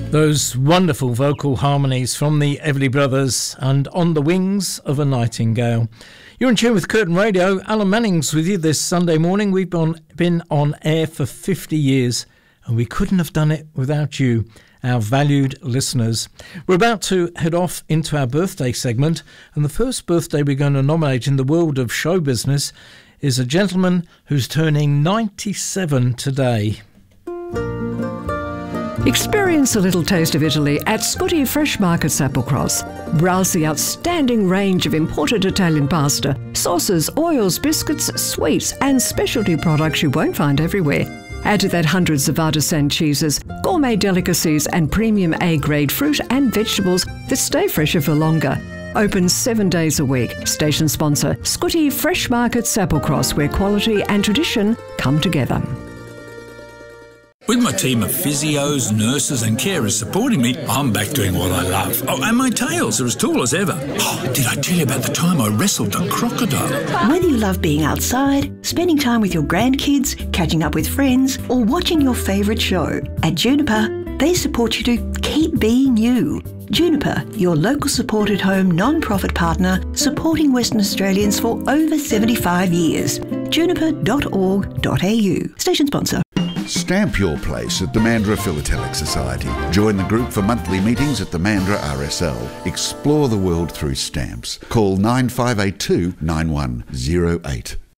Those wonderful vocal harmonies from the Everly Brothers and On the Wings of a Nightingale. You're in tune with Curtin Radio. Alan Manning's with you this Sunday morning. We've been on air for 50 years and we couldn't have done it without you, our valued listeners. We're about to head off into our birthday segment, and the first birthday we're going to nominate in the world of show business is a gentleman who's turning 97 today. Experience a little taste of Italy at Scuti Fresh Markets Applecross. Browse the outstanding range of imported Italian pasta, sauces, oils, biscuits, sweets and specialty products you won't find everywhere. Add to that hundreds of artisan cheeses, gourmet delicacies and premium A-grade fruit and vegetables that stay fresher for longer. Open 7 days a week. Station sponsor, Scuti Fresh Markets Applecross, where quality and tradition come together. With my team of physios, nurses and carers supporting me, I'm back doing what I love. Oh, and my tails are as tall as ever. Oh, did I tell you about the time I wrestled a crocodile? Whether you love being outside, spending time with your grandkids, catching up with friends, or watching your favourite show, at Juniper, they support you to keep being you. Juniper, your local supported home non-profit partner, supporting Western Australians for over 75 years. juniper.org.au. Station sponsor. Stamp your place at the Mandurah Philatelic Society. Join the group for monthly meetings at the Mandurah RSL. Explore the world through stamps. Call 9582 9108.